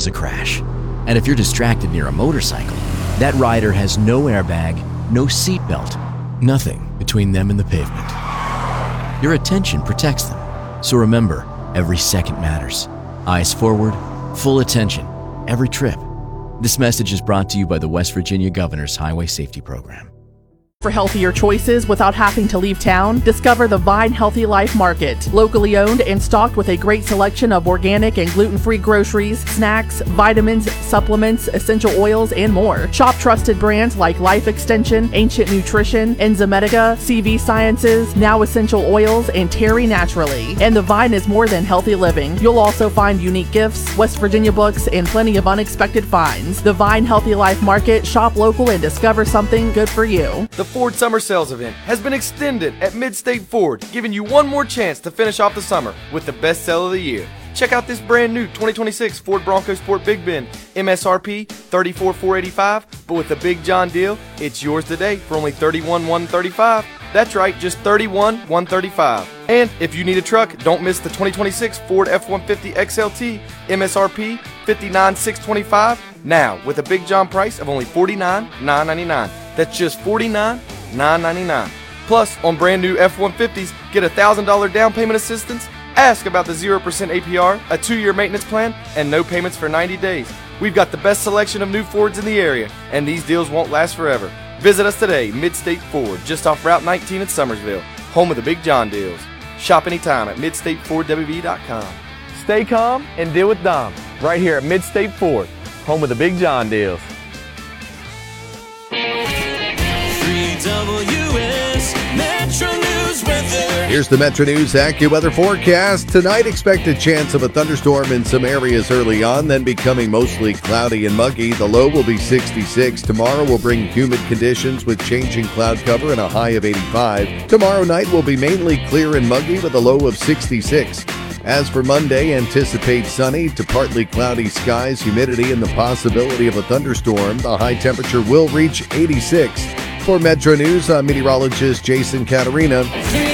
cause a crash. And if you're distracted near a motorcycle, that rider has no airbag, no seatbelt, nothing between them and the pavement. Your attention protects them. So remember, every second matters. Eyes forward, full attention, every trip. This message is brought to you by the West Virginia Governor's Highway Safety Program. For healthier choices without having to leave town, discover the Vine Healthy Life Market. Locally owned and stocked with a great selection of organic and gluten-free groceries, snacks, vitamins, supplements, essential oils, and more. Shop trusted brands like Life Extension, Ancient Nutrition, Enzymedica, CV Sciences, Now Essential Oils, and Terry Naturally. And the Vine is more than healthy living. You'll also find unique gifts, West Virginia books, and plenty of unexpected finds. The Vine Healthy Life Market. Shop local and discover something good for you. The Ford Summer Sales Event has been extended at Midstate Ford, giving you one more chance to finish off the summer with the best sale of the year. Check out this brand new 2026 Ford Bronco Sport Big Bend, MSRP $34,485, but with the Big John deal, it's yours today for only $31,135. That's right, just $31,135. And if you need a truck, don't miss the 2026 Ford F-150 XLT, MSRP $59,625, now with a Big John price of only $49,999. That's just $49,999. Plus, on brand new F-150s, get $1,000 down payment assistance. Ask about the 0% APR, a 2-year maintenance plan, and no payments for 90 days. We've got the best selection of new Fords in the area, and these deals won't last forever. Visit us today, Midstate Ford, just off Route 19 in Summersville, home of the Big John deals. Shop anytime at MidstateFordWV.com. Stay calm and deal with Dom, right here at Midstate Ford, home of the Big John deals. WS Metro News weather. Here's the Metro News AccuWeather forecast. Tonight, expect a chance of a thunderstorm in some areas early on, then becoming mostly cloudy and muggy. The low will be 66. Tomorrow will bring humid conditions with changing cloud cover and a high of 85. Tomorrow night will be mainly clear and muggy with a low of 66. As for Monday, anticipate sunny to partly cloudy skies, humidity, and the possibility of a thunderstorm. The high temperature will reach 86. For Metro News, I'm meteorologist Jason Caterina.